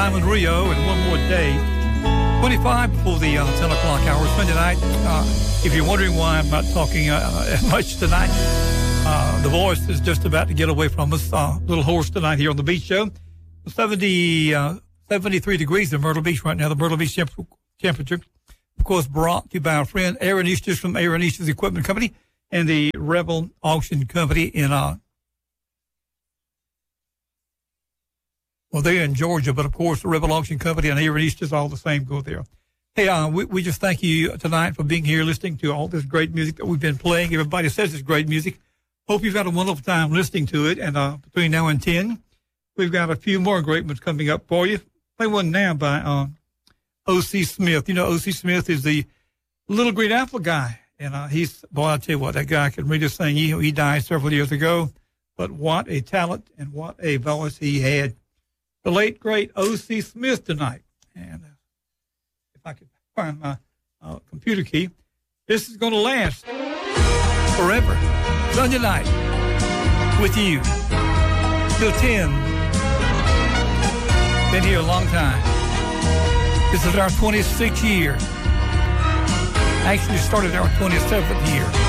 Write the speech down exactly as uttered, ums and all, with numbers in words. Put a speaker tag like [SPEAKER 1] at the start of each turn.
[SPEAKER 1] Diamond Rio and One More Day. twenty-five before the uh, ten o'clock hour. Sunday night. Uh, if you're wondering why I'm not talking uh, much tonight, uh, the voice is just about to get away from us. A uh, little hoarse tonight here on the Beach Show. seventy, uh, seventy-three degrees in Myrtle Beach right now. The Myrtle Beach temp- temperature. Of course, brought to you by our friend Aaron Easton from Aaron Easton's Equipment Company and the Rebel Auction Company in uh, Well, they're in Georgia, but of course, the Rebel Auction Company and Aaron East is all the same. Go there. Hey, uh, we, we just thank you tonight for being here, listening to all this great music that we've been playing. Everybody says it's great music. Hope you've had a wonderful time listening to it. And uh, between now and ten, we've got a few more great ones coming up for you. Play one now by uh, O C Smith. You know, O C Smith is the Little Green Apple guy. And uh, he's, boy, I tell you what, that guy can really sing. He, he died several years ago. But what a talent and what a voice he had. The late, great O C Smith tonight. And uh, if I could find my uh, computer key, this is going to last forever. Sunday night with you till ten. Been here a long time. This is our twenty-sixth year. Actually started our twenty-seventh year.